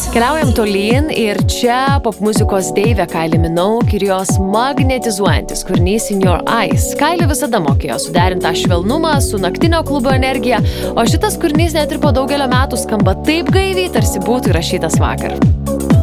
Keliaujam tolyn ir čia popmuzikos deivė Kylie Minogue ir jos magnetizuojantis kūrinys In Your Eyes. Kylie visada mokėjo suderinti tą švelnumą su naktinio klubo energija, o šitas kūrinys net ir po daugelio metų skamba taip gaiviai, tarsi būtų įrašytas vakar.